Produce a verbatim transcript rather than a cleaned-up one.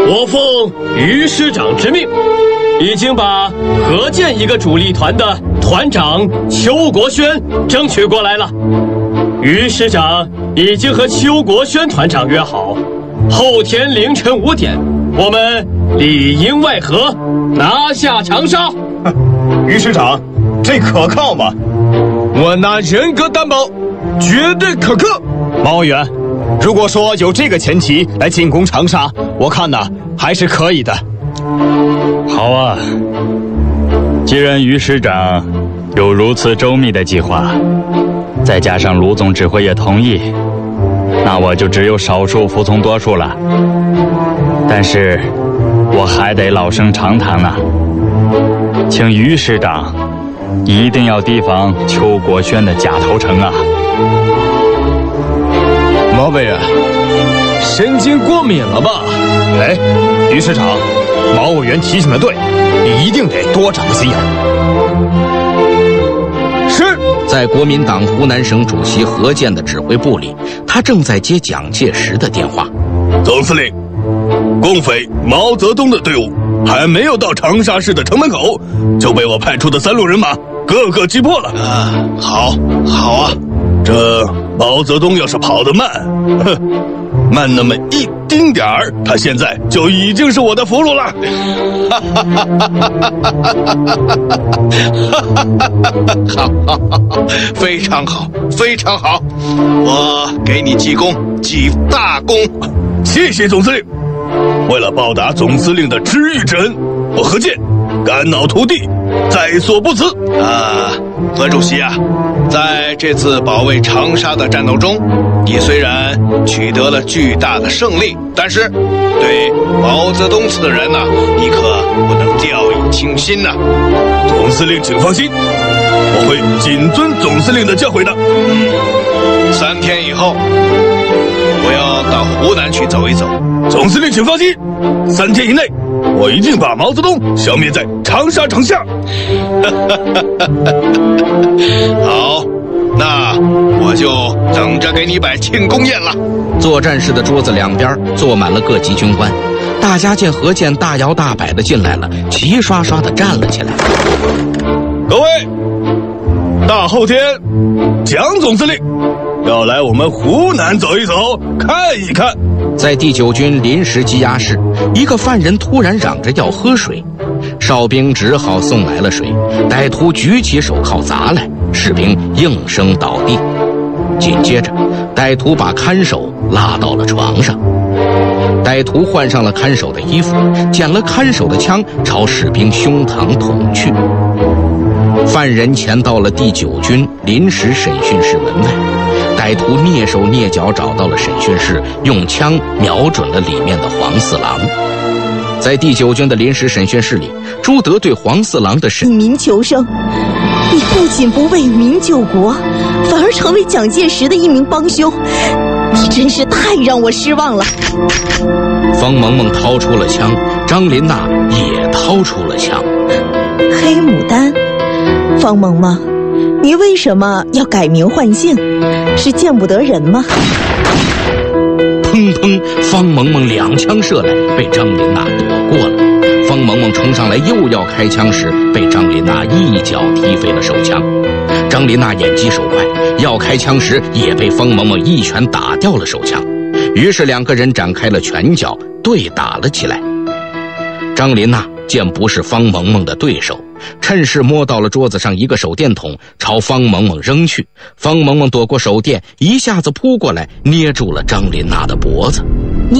我奉于师长之命，已经把何建一个主力团的团长邱国轩争取过来了。于师长已经和邱国轩团长约好，后天凌晨五点，我们里应外合，拿下长沙。 于师长，这可靠吗？ 我拿人格担保，绝对可靠。 毛委员，如果说有这个前提来进攻长沙，我看呢还是可以的。 好啊，既然于师长有如此周密的计划，再加上卢总指挥也同意，那我就只有少数服从多数了。但是我还得老生常谈啊，请于师长一定要提防邱国轩的假投诚啊。 毛委员，神经过敏了吧？ 哎，于师长，毛委员提醒的对，你一定得多长个心眼。 是。 在国民党湖南省主席何健的指挥部里，他正在接蒋介石的电话。 总司令，共匪毛泽东的队伍还没有到长沙市的城门口，就被我派出的三路人马个个击破了。 啊，好，好啊！ 这毛泽东要是跑得慢，哼，慢那么一丁点儿，他现在就已经是我的俘虏了。 哈哈哈哈哈！好，非常好，非常好！我给你记功，记大功。 谢谢总司令。为了报答总司令的知遇之恩，我何健肝脑涂地，在所不辞。 啊，何主席啊，在这次保卫长沙的战斗中，你虽然取得了巨大的胜利，但是对毛泽东此人呢、啊，你可不能掉以轻心呐、啊。 总司令请放心，我会谨遵总司令的教诲的。 嗯，三天以后，我要到湖南去走一走。 总司令请放心，三天以内，我一定把毛泽东消灭在长沙城下。 好，那我就等着给你摆庆功宴了。 作战室的桌子两边坐满了各级军官，大家见何健大摇大摆的进来了，齐刷刷的站了起来。 各位，大后天，蒋总司令要来我们湖南走一走，看一看。 在第九军临时羁押室，一个犯人突然嚷着要喝水，哨兵只好送来了水。歹徒举起手铐砸来，士兵应声倒地。紧接着，歹徒把看守拉到了床上。歹徒换上了看守的衣服，捡了看守的枪，朝士兵胸膛捅去。犯人潜到了第九军临时审讯室门外。歹徒蹑手蹑脚找到了审讯室，用枪瞄准了里面的黄四郎。在第九军的临时审讯室里，朱德对黄四郎的审以民求生，你不仅不为民救国，反而成为蒋介石的一名帮凶，你真是太让我失望了。 方萌萌掏出了枪，张琳娜也掏出了枪。 黑牡丹，方萌萌，你为什么要改名换姓？是见不得人吗？ 砰砰，方萌萌两枪射来，被张琳娜躲过了。方萌萌冲上来又要开枪时，被张琳娜一脚踢飞了手枪。张琳娜眼疾手快，要开枪时也被方萌萌一拳打掉了手枪。于是两个人展开了拳脚，对打了起来。张琳娜见不是方萌萌的对手，趁势摸到了桌子上一个手电筒，朝方萌萌扔去。方萌萌躲过手电，一下子扑过来，捏住了张琳娜的脖子。